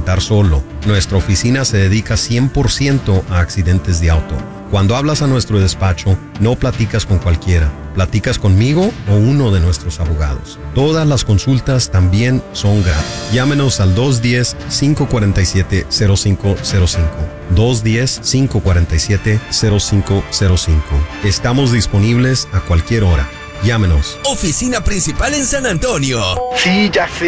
presentar solo. Nuestra oficina se dedica 100% a accidentes de auto. Cuando hablas a nuestro despacho, no platicas con cualquiera. Platicas conmigo o uno de nuestros abogados. Todas las consultas también son gratis. Llámenos al 210-547-0505. 210-547-0505. Estamos disponibles a cualquier hora. Llámenos. Oficina principal en San Antonio. Sí, ya sé.